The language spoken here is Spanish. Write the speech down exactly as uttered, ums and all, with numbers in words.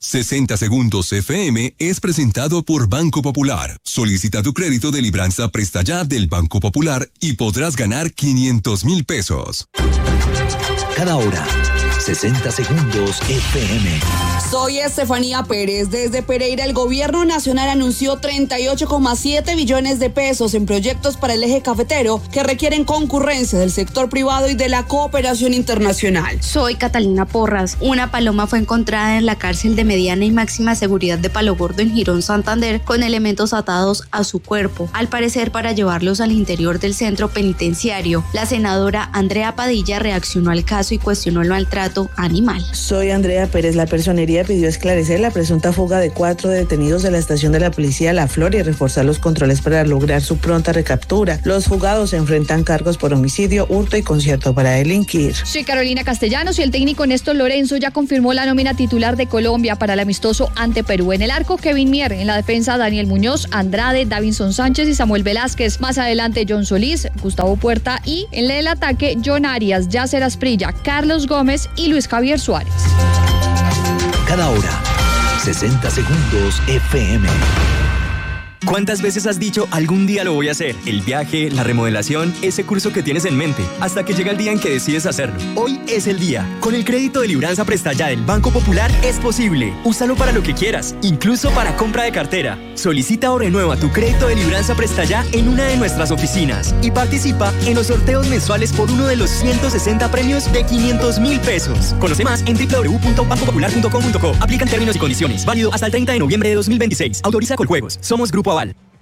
sesenta Segundos F M es presentado por Banco Popular. Solicita tu crédito de libranza Presta Ya del Banco Popular y podrás ganar quinientos mil pesos. Cada hora, sesenta Segundos F M. Soy Estefanía Pérez. Desde Pereira, el gobierno nacional anunció treinta y ocho coma siete billones de pesos en proyectos para el eje cafetero que requieren concurrencia del sector privado y de la cooperación internacional. Soy Catalina Porras. Una paloma fue encontrada en la cárcel de mediana y máxima seguridad de Palo Gordo en Girón, Santander, con elementos atados a su cuerpo, al parecer para llevarlos al interior del centro penitenciario. La senadora Andrea Padilla reaccionó al caso y cuestionó el maltrato animal. Soy Andrea Pérez. La personería pidió esclarecer la presunta fuga de cuatro detenidos de la estación de la policía La Flor y reforzar los controles para lograr su pronta recaptura. Los fugados se enfrentan cargos por homicidio, hurto y concierto para delinquir. Soy Carolina Castellanos y el técnico Néstor Lorenzo ya confirmó la nómina titular de Colombia para el amistoso ante Perú. En el arco, Kevin Mier; en la defensa, Daniel Muñoz, Andrade, Davinson Sánchez y Samuel Velázquez. Más adelante, John Solís, Gustavo Puerta y en el ataque, John Arias, Yacer Asprilla, Carlos Gómez y Luis Javier Suárez. Cada hora, sesenta Segundos F M. ¿Cuántas veces has dicho algún día lo voy a hacer? El viaje, la remodelación, ese curso que tienes en mente, hasta que llega el día en que decides hacerlo. Hoy es el día. Con el crédito de libranza Presta Ya del Banco Popular es posible. Úsalo para lo que quieras, incluso para compra de cartera. Solicita o renueva tu crédito de libranza Presta Ya en una de nuestras oficinas y participa en los sorteos mensuales por uno de los ciento sesenta premios de quinientos mil pesos. Conoce más en doble u doble u doble u punto banco popular punto com punto co. Aplican términos y condiciones. Válido hasta el treinta de noviembre de dos mil veintiséis. Autoriza Coljuegos. Somos Grupo Aval.